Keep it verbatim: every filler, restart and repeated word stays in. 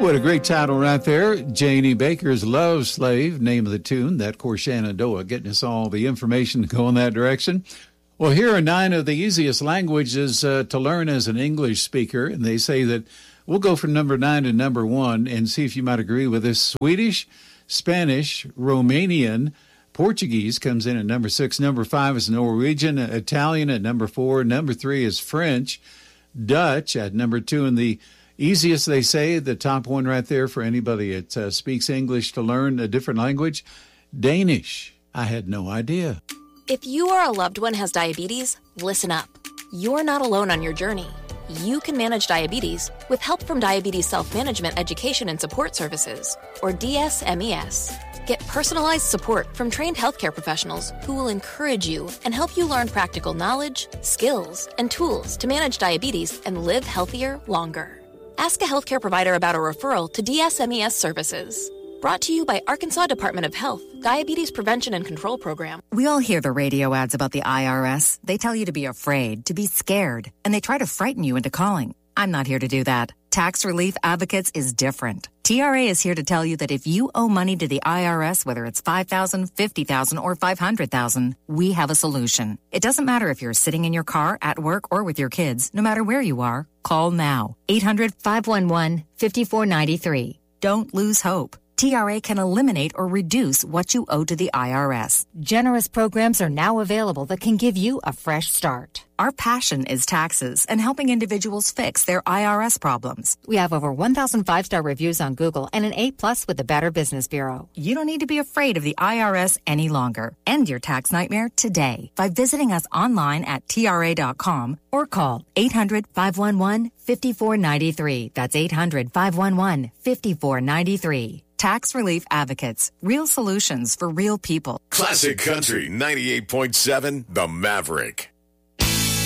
What a great title right there. Janie Baker's Love Slave, name of the tune. That, of course, Shenandoah, getting us all the information to go in that direction. Well, here are nine of the easiest languages uh, to learn as an English speaker. And they say that we'll go from number nine to number one and see if you might agree with this. Swedish, Spanish, Romanian, Portuguese comes in at number six. Number five is Norwegian, Italian at number four. Number three is French, Dutch at number two. And the easiest, they say, the top one right there for anybody that uh, speaks English to learn a different language, Danish. I had no idea. If you or a loved one has diabetes, listen up. You're not alone on your journey. You can manage diabetes with help from Diabetes Self-Management Education and Support Services, or D S M E S. Get personalized support from trained healthcare professionals who will encourage you and help you learn practical knowledge, skills, and tools to manage diabetes and live healthier longer. Ask a healthcare provider about a referral to D S M E S services. Brought to you by Arkansas Department of Health, Diabetes Prevention and Control Program. We all hear the radio ads about the I R S. They tell you to be afraid, to be scared, and they try to frighten you into calling. I'm not here to do that. Tax Relief Advocates is different. T R A is here to tell you that if you owe money to the I R S, whether it's five thousand dollars, fifty thousand dollars, or five hundred thousand dollars, we have a solution. It doesn't matter if you're sitting in your car, at work, or with your kids. No matter where you are, call now. eight hundred, five one one, five four nine three. Don't lose hope. T R A can eliminate or reduce what you owe to the I R S. Generous programs are now available that can give you a fresh start. Our passion is taxes and helping individuals fix their I R S problems. We have over one thousand five-star reviews on Google and an A plus with the Better Business Bureau. You don't need to be afraid of the I R S any longer. End your tax nightmare today by visiting us online at T R A dot com or call eight hundred, five one one, five four nine three. That's eight hundred, five one one, five four nine three. Tax Relief Advocates. Real solutions for real people. Classic Country ninety-eight point seven, The Maverick.